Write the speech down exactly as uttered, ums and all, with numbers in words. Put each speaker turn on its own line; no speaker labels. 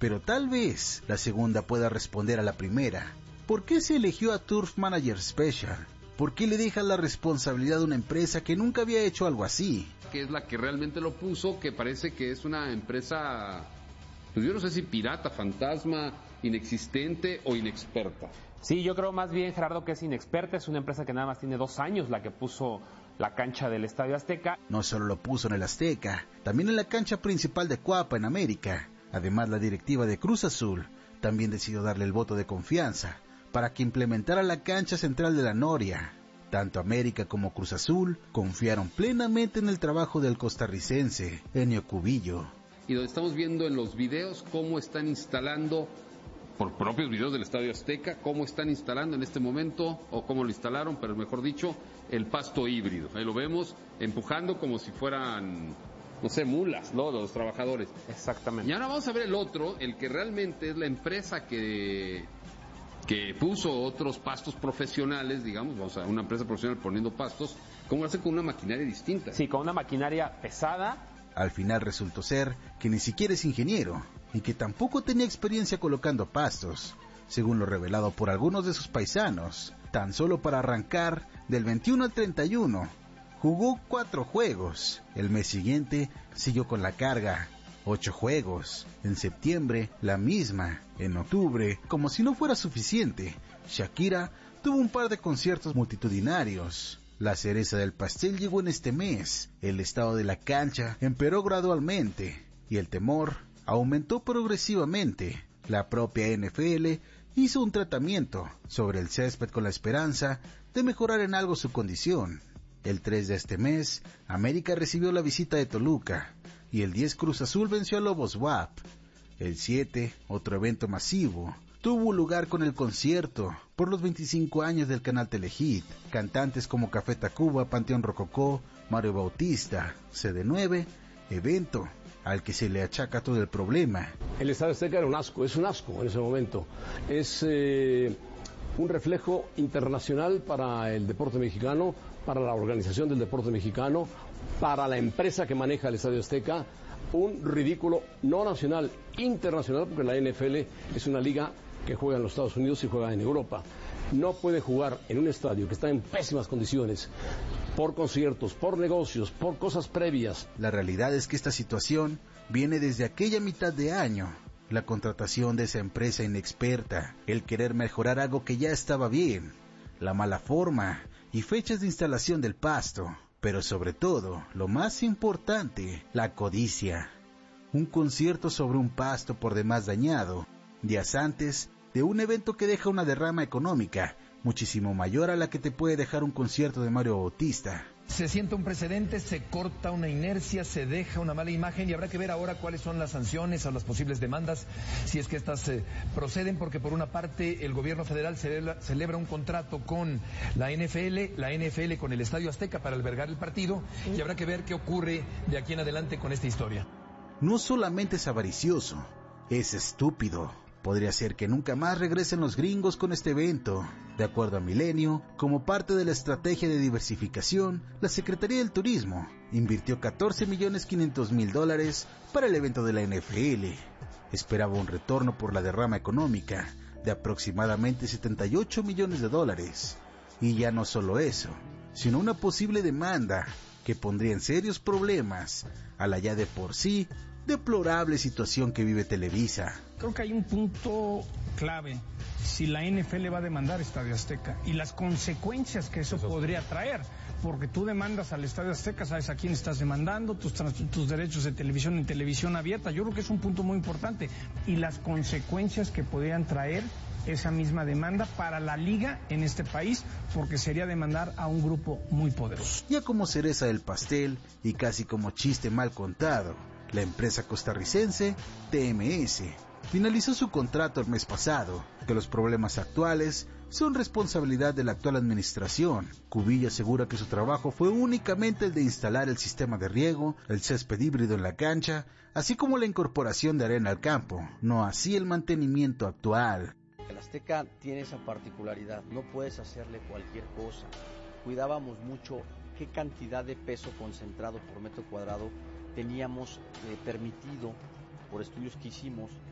Pero tal vez la segunda pueda responder a la primera. ¿Por qué se eligió a Turf Manager Special? ¿Por qué le deja la responsabilidad a una empresa que nunca había hecho algo así?
Que es la que realmente lo puso, que parece que es una empresa, pues yo no sé si pirata, fantasma, inexistente o inexperta.
Sí, yo creo más bien, Gerardo, que es inexperta. Es una empresa que nada más tiene dos años la que puso la cancha del Estadio Azteca.
No solo lo puso en el Azteca, también en la cancha principal de Cuapa en América. Además, la directiva de Cruz Azul también decidió darle el voto de confianza para que implementara la cancha central de la Noria. Tanto América como Cruz Azul confiaron plenamente en el trabajo del costarricense Enio Cubillo.
Y donde estamos viendo en los videos cómo están instalando, por propios videos del Estadio Azteca, cómo están instalando en este momento, o cómo lo instalaron, pero mejor dicho, el pasto híbrido. Ahí lo vemos, empujando como si fueran, no sé, mulas, ¿no? Los trabajadores.
Exactamente.
Y ahora vamos a ver el otro, el que realmente es la empresa que... que puso otros pastos profesionales, digamos, o sea, una empresa profesional poniendo pastos, ¿cómo lo hace con una maquinaria distinta?
Sí, con una maquinaria pesada.
Al final resultó ser que ni siquiera es ingeniero y que tampoco tenía experiencia colocando pastos, según lo revelado por algunos de sus paisanos. Tan solo para arrancar, del veintiuno al treinta y uno, jugó cuatro juegos. El mes siguiente siguió con la carga, ocho juegos. En septiembre, la misma. En octubre, como si no fuera suficiente, Shakira tuvo un par de conciertos multitudinarios. La cereza del pastel llegó en este mes. El estado de la cancha empeoró gradualmente y el temor aumentó progresivamente. La propia N F L hizo un tratamiento sobre el césped con la esperanza de mejorar en algo su condición. El tres de este mes, América recibió la visita de Toluca y el diez Cruz Azul venció a Lobos W A P. El siete, otro evento masivo, tuvo lugar con el concierto por los veinticinco años del canal Telehit. Cantantes como Café Tacuba, Panteón Rococó, Mario Bautista, C D nueve, evento al que se le achaca todo el problema.
El Estadio Azteca era un asco, es un asco en ese momento. Es eh, un reflejo internacional para el deporte mexicano, para la organización del deporte mexicano, para la empresa que maneja el Estadio Azteca. Un ridículo no nacional, internacional, porque la N F L es una liga que juega en los Estados Unidos y juega en Europa. No puede jugar en un estadio que está en pésimas condiciones, por conciertos, por negocios, por cosas previas.
La realidad es que esta situación viene desde aquella mitad de año. La contratación de esa empresa inexperta, el querer mejorar algo que ya estaba bien, la mala forma y fechas de instalación del pasto. Pero sobre todo, lo más importante, la codicia. Un concierto sobre un pasto por demás dañado, días antes de un evento que deja una derrama económica muchísimo mayor a la que te puede dejar un concierto de Mario Bautista.
Se siente un precedente, se corta una inercia, se deja una mala imagen y habrá que ver ahora cuáles son las sanciones o las posibles demandas, si es que estas eh, proceden, porque por una parte el gobierno federal celebra, celebra un contrato con la N F L, la N F L con el Estadio Azteca para albergar el partido, y habrá que ver qué ocurre de aquí en adelante con esta historia.
No solamente es avaricioso, es estúpido. Podría ser que nunca más regresen los gringos con este evento. De acuerdo a Milenio, como parte de la estrategia de diversificación, la Secretaría del Turismo invirtió catorce millones quinientos mil dólares para el evento de la N F L. Esperaba un retorno por la derrama económica de aproximadamente setenta y ocho millones de dólares. Y ya no solo eso, sino una posible demanda que pondría en serios problemas a la ya de por sí deplorable situación que vive Televisa.
Creo que hay un punto clave: si la N F L va a demandar Estadio Azteca y las consecuencias que eso, eso podría traer, porque tú demandas al Estadio Azteca, sabes a quién estás demandando, tus, tus derechos de televisión en televisión abierta. Yo creo que es un punto muy importante, y las consecuencias que podrían traer esa misma demanda para la liga en este país, porque sería demandar a un grupo muy poderoso.
Ya como cereza del pastel y casi como chiste mal contado, la empresa costarricense T M S finalizó su contrato el mes pasado, que los problemas actuales son responsabilidad de la actual administración. Cubillo asegura que su trabajo fue únicamente el de instalar el sistema de riego, el césped híbrido en la cancha, así como la incorporación de arena al campo, no así el mantenimiento actual.
El Azteca tiene esa particularidad, no puedes hacerle cualquier cosa. Cuidábamos mucho qué cantidad de peso concentrado por metro cuadrado teníamos eh, permitido, por estudios que hicimos,